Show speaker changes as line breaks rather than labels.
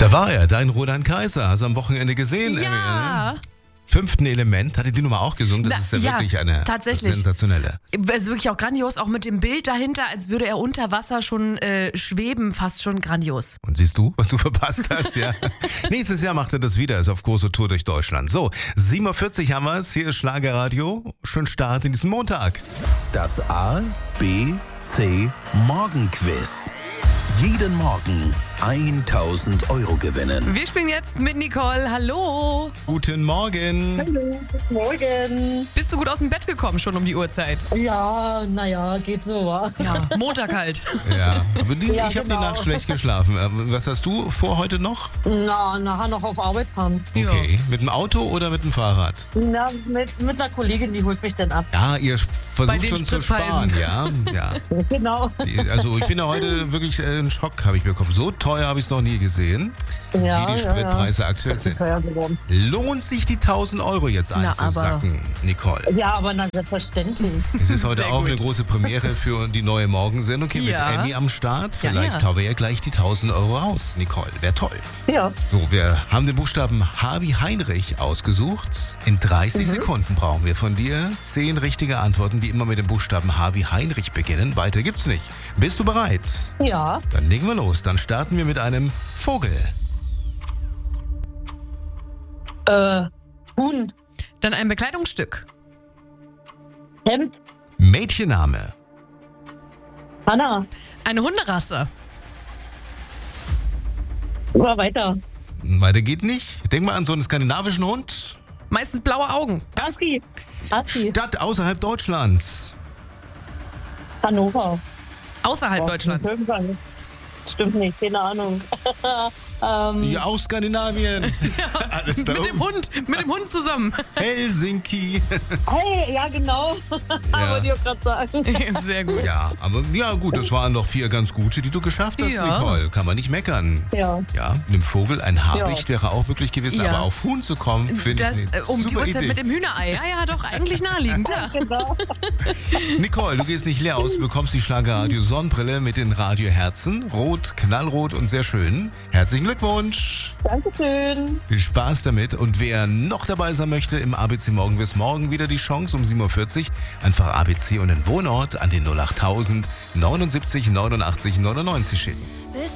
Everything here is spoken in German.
Da war er, dein Roland Kaiser. Hast du am Wochenende gesehen?
Ja.
Fünften Element. Hatte die Nummer auch gesungen? Das ist ja wirklich eine
tatsächlich
sensationelle.
Also wirklich auch grandios, auch mit dem Bild dahinter, als würde er unter Wasser schon schweben, fast schon grandios.
Und siehst du, was du verpasst hast, ja? Nächstes Jahr macht er das wieder, ist auf große Tour durch Deutschland. So, 7.40 Uhr haben wir es, hier ist Schlagerradio. Schönen Start in diesen Montag.
Das A, B, C Morgenquiz. Jeden Morgen 1.000 € gewinnen.
Wir spielen jetzt mit Nicole. Hallo.
Guten Morgen.
Hallo, guten Morgen.
Bist du gut aus dem Bett gekommen schon um die Uhrzeit?
Ja, naja, geht so, wa?
Ja, Montag halt.
Ja, aber
Ja,
ich habe die
genau.
Nacht schlecht geschlafen. Was hast du vor heute noch?
Na, nachher noch auf Arbeit fahren.
Okay, mit dem Auto oder mit dem Fahrrad?
Na, mit einer Kollegin, die holt mich dann ab.
Ja, ihr
Bei
versucht
den
schon zu
Spritpreisen.
sparen, ja.
Genau.
Also ich bin ja heute wirklich einen Schock habe ich bekommen. So teuer habe ich es noch nie gesehen,
Ja,
wie die Spritpreise aktuell
Das ist
sind.
teuer geworden.
Lohnt sich die 1.000 € jetzt
Na,
einzusacken, Nicole?
Ja, aber na, selbstverständlich.
Es ist heute
Sehr
auch
gut.
eine große Premiere für die neue Morgensendung hier
Ja.
mit Annie am Start.
Ja,
Vielleicht
ja.
tauen wir ja gleich die 1.000 € raus, Nicole. Wäre toll.
Ja.
So, wir haben den Buchstaben H wie Heinrich ausgesucht. In 30 Sekunden brauchen wir von dir 10 richtige Antworten, die immer mit dem Buchstaben H wie Heinrich beginnen. Weiter gibt's nicht. Bist du bereit?
Ja.
Dann legen wir los. Dann starten wir mit einem Vogel.
Huhn.
Dann ein Bekleidungsstück.
Hemd.
Mädchenname.
Hanna.
Eine Hunderasse.
Mal weiter.
Weiter geht nicht. Denk mal an so einen skandinavischen Hund.
Meistens blaue Augen.
Husky. Husky.
Stadt außerhalb Deutschlands.
Hannover.
Außerhalb Deutschlands.
Irgendwann. Stimmt nicht, keine Ahnung.
Ja, aus Skandinavien. Alles da
Mit dem
oben.
Hund zusammen.
Helsinki.
Hey, ja genau. Wollte ich auch gerade sagen.
Sehr gut.
Ja, aber ja gut, das waren doch 4 ganz gute, die du geschafft hast,
Ja.
Nicole. Kann man nicht meckern.
Ja.
Ja, mit dem Vogel ein Habicht wäre auch möglich gewesen,
Ja.
aber auf Huhn zu kommen, finde
Das
ich eine
um die
super
Uhrzeit
Idee.
mit dem Hühnerei. Ja, doch, eigentlich naheliegend. Ja.
Genau.
Nicole, du gehst nicht leer aus, du bekommst die Schlagerradio Sonnenbrille mit den Radioherzen. Rot, knallrot und sehr schön. Herzlichen Glückwunsch.
Dankeschön.
Viel Spaß damit. Und wer noch dabei sein möchte im ABC Morgenquiz, morgen wieder die Chance um 7.40 Uhr. Einfach ABC und den Wohnort an den 08000 79 89 99 schicken.